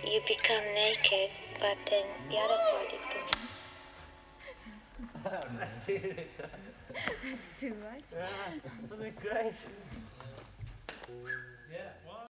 you become naked, but then the other part is That's it. That's too much. Yeah, that was great. Yeah.